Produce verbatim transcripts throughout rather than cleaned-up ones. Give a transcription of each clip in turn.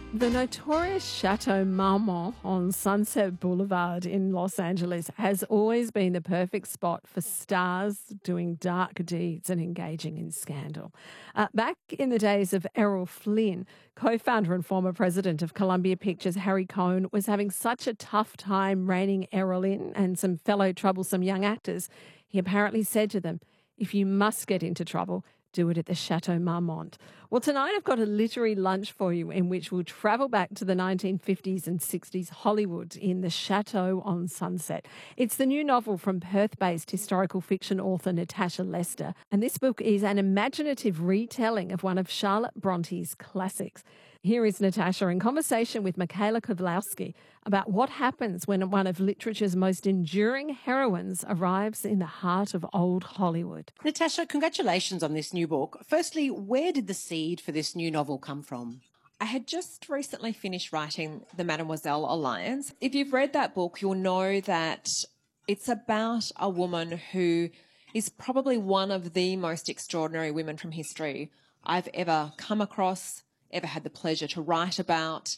The notorious Chateau Marmont on Sunset Boulevard in Los Angeles has always been the perfect spot for stars doing dark deeds and engaging in scandal. Uh, back in the days of Errol Flynn, co-founder and former president of Columbia Pictures Harry Cohn was having such a tough time reining Errol in and some fellow troublesome young actors, he apparently said to them, "If you must get into trouble, do it at the Chateau Marmont." Well, tonight I've got a literary lunch for you in which we'll travel back to the nineteen fifties and sixties Hollywood in the Chateau on Sunset. It's the new novel from Perth-based historical fiction author Natasha Lester, and this book is an imaginative retelling of one of Charlotte Bronte's classics. Here is Natasha in conversation with Michaela Kovlowski about what happens when one of literature's most enduring heroines arrives in the heart of old Hollywood. Natasha, congratulations on this new book. Firstly, where did the seed for this new novel come from? I had just recently finished writing The Mademoiselle Alliance. If you've read that book, you'll know that it's about a woman who is probably one of the most extraordinary women from history I've ever come across, ever had the pleasure to write about.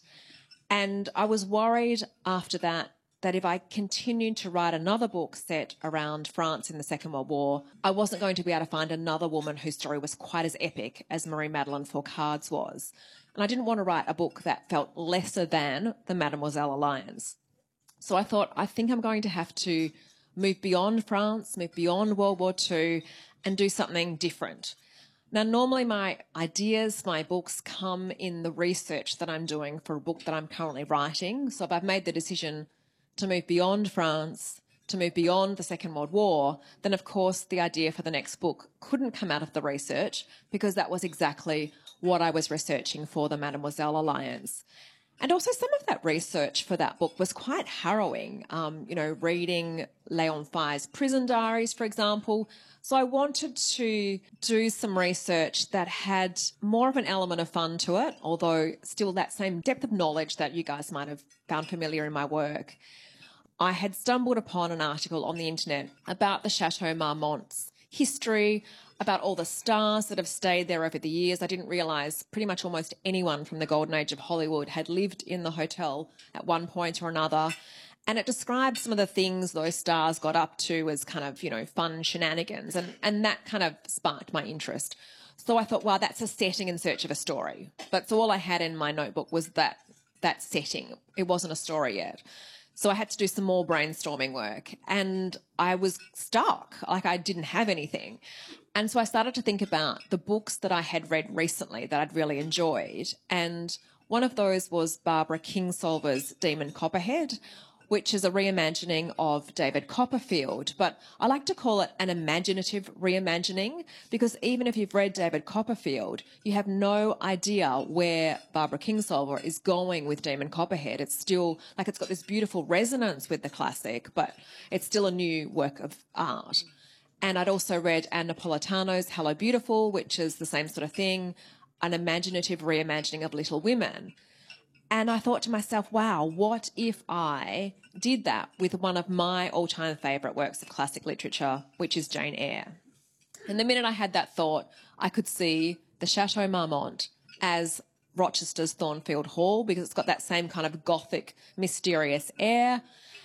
And I was worried after that that if I continued to write another book set around France in the Second World War, I wasn't going to be able to find another woman whose story was quite as epic as Marie-Madeleine Fourcade's was. And I didn't want to write a book that felt lesser than the Mademoiselle Alliance. So I thought, I think I'm going to have to move beyond France, move beyond World War Two, and do something different. Now, normally my ideas, my books come in the research that I'm doing for a book that I'm currently writing. So if I've made the decision to move beyond France, to move beyond the Second World War, then of course the idea for the next book couldn't come out of the research, because that was exactly what I was researching for the Mademoiselle Alliance. And also some of that research for that book was quite harrowing, um, you know, reading Leon Fay's prison diaries, for example. So I wanted to do some research that had more of an element of fun to it, although still that same depth of knowledge that you guys might have found familiar in my work. I had stumbled upon an article on the internet about the Chateau Marmont's history, about all the stars that have stayed there over the years. I didn't realise pretty much almost anyone from the golden age of Hollywood had lived in the hotel at one point or another. And it described some of the things those stars got up to as kind of, you know, fun shenanigans. And, and that kind of sparked my interest. So I thought, wow, that's a setting in search of a story. But so all I had in my notebook was that, that setting. It wasn't a story yet. So I had to do some more brainstorming work, and I was stuck, like I didn't have anything. And so I started to think about the books that I had read recently that I'd really enjoyed. And one of those was Barbara Kingsolver's Demon Copperhead, which is a reimagining of David Copperfield. But I like to call it an imaginative reimagining, because even if you've read David Copperfield, you have no idea where Barbara Kingsolver is going with Demon Copperhead. It's still, like, it's got this beautiful resonance with the classic, but it's still a new work of art. And I'd also read Ann Napolitano's Hello Beautiful, which is the same sort of thing, an imaginative reimagining of Little Women. And I thought to myself, wow, what if I did that with one of my all-time favourite works of classic literature, which is Jane Eyre? And the minute I had that thought, I could see the Chateau Marmont as Rochester's Thornfield Hall, because it's got that same kind of gothic, mysterious air.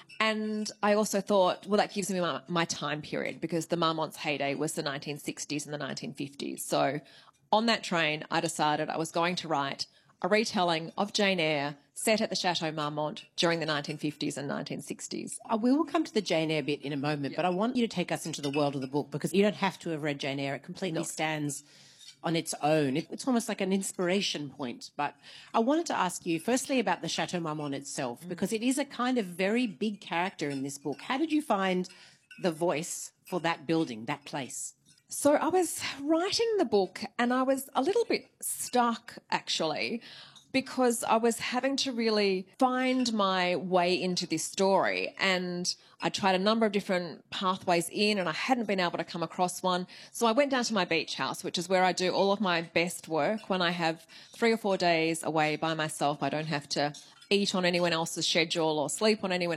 And I also thought, well, that gives me my, my time period, because the Marmont's heyday was the nineteen sixties and the nineteen fifties. So on that train, I decided I was going to write a retelling of Jane Eyre set at the Chateau Marmont during the nineteen fifties and nineteen sixties. Uh, we will come to the Jane Eyre bit in a moment, Yep. but I want you to take us into the world of the book, because you don't have to have read Jane Eyre. It completely No. stands on its own. It, it's almost like an inspiration point. But I wanted to ask you firstly about the Chateau Marmont itself, mm. because it is a kind of very big character in this book. How did you find the voice for that building, that place? So I was writing the book and I was a little bit stuck, actually, because I was having to really find my way into this story. And I tried a number of different pathways in and I hadn't been able to come across one. So I went down to my beach house, which is where I do all of my best work when I have three or four days away by myself. I don't have to eat on anyone else's schedule or sleep on anyone